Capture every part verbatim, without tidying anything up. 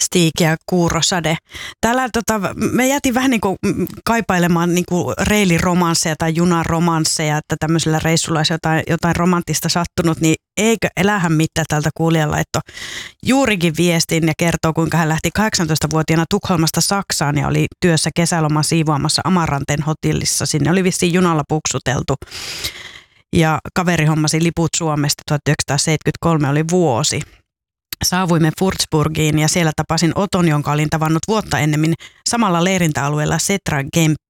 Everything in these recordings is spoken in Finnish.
Stiig ja Kuurosade. Täällä tota, me jätin vähän niin kuin kaipailemaan niin kuin reiliromansseja tai junaromansseja, että tämmöisellä reissulla olisi jotain, jotain romanttista sattunut, niin eikö elähän mitään tältä kuulijalaitto juurikin viestin ja kertoo, kuinka hän lähti kahdeksantoistavuotiaana Tukholmasta Saksaan ja oli työssä kesäloman siivoamassa Amaranten hotellissa. Sinne oli vissiin junalla puksuteltu. Ja kaveri hommasi liput Suomesta, tuhatyhdeksänsataaseitsemänkymmentäkolme oli vuosi. Saavuimme Würzburgiin ja siellä tapasin Oton, jonka olin tavannut vuotta ennemmin samalla leirintäalueella Setra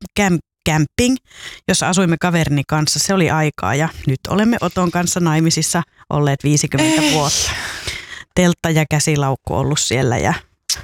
Camping, jossa asuimme kaverini kanssa. Se oli aikaa ja nyt olemme Oton kanssa naimisissa olleet viisikymmentä Ei. vuotta. Teltta ja käsilaukku ollut siellä ja...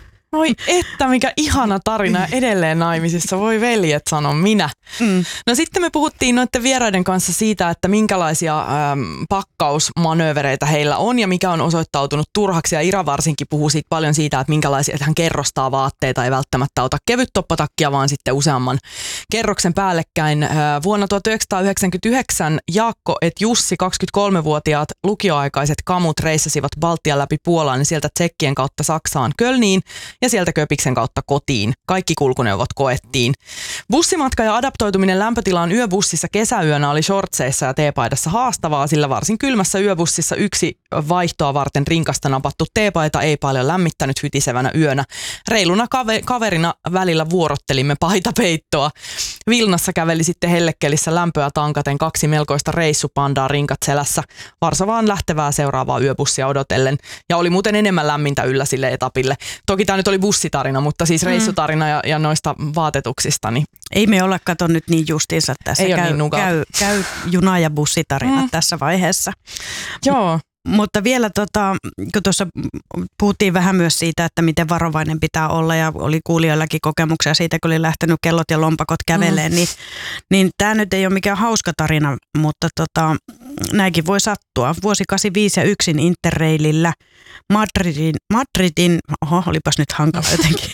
Oi että, mikä ihana tarina edelleen naimisissa. Voi veljet, sanon minä. Mm. No sitten me puhuttiin noiden vieraiden kanssa siitä, että minkälaisia äm, pakkausmanöövereitä heillä on ja mikä on osoittautunut turhaksi. Ja Ira varsinkin puhuu siitä paljon siitä, että minkälaisia, että hän kerrostaa vaatteita, ei välttämättä ota kevyt toppatakkia, vaan sitten useamman kerroksen päällekkäin. Äh, vuonna tuhatyhdeksänsataayhdeksänkymmentäyhdeksän Jaakko et Jussi, kaksikymmentäkolmevuotiaat lukioaikaiset kamut reissasivat Baltian läpi Puolaan ja sieltä Tsekkien kautta Saksaan Kölniin. Ja sieltä Köpiksen kautta kotiin. Kaikki kulkuneuvot koettiin. Bussimatka ja adaptoituminen lämpötilaan yöbussissa kesäyönä oli shortseissa ja teepaidassa haastavaa, sillä varsin kylmässä yöbussissa yksi vaihtoa varten rinkasta napattu teepaita ei paljon lämmittänyt hytisevänä yönä. Reiluna kave- kaverina välillä vuorottelimme paitapeittoa. Vilnassa käveli sitten hellekelissä lämpöä tankaten kaksi melkoista reissupandaa rinkat selässä Varsovaan lähtevää seuraavaa yöbussia odotellen. Ja oli muuten enemmän lämmintä yllä sille etapille. Toki tämä nyt oli bussitarina, mutta siis reissutarina ja, ja noista vaatetuksista. Niin ei me olla kato nyt niin justiinsa tässä. Ei käy, niin käy, käy juna- ja bussitarinat mm. tässä vaiheessa. Joo. Mutta vielä, tota, kun tuossa puhuttiin vähän myös siitä, että miten varovainen pitää olla ja oli kuulijoillakin kokemuksia siitä, kun oli lähtenyt kellot ja lompakot käveleen, mm. niin, niin tämä nyt ei ole mikään hauska tarina, mutta tota, näinkin voi sattua. Vuosi kahdeksankymmentäviisi ja yksin Interrailillä Madridin, Madridin, oho, olipas nyt hankala jotenkin,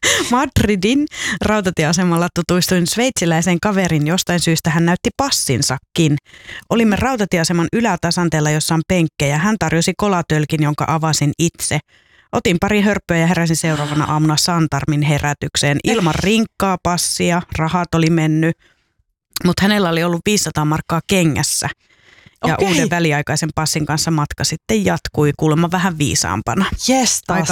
Madridin rautatieasemalla tutuistuin sveitsiläisen kaverin, jostain syystä hän näytti passinsakin. Olimme rautatieaseman ylätasanteella, jossa on penkkejä. Hän tarjosi kolatölkin, jonka avasin itse. Otin pari hörppöä ja heräsin seuraavana aamuna Santarmin herätykseen. Ilman rinkkaa, passia, rahat oli mennyt, mutta hänellä oli ollut viisisataa markkaa kengässä. Ja Okei. uuden väliaikaisen passin kanssa matka sitten jatkui kuulemma vähän viisaampana. Jes, taas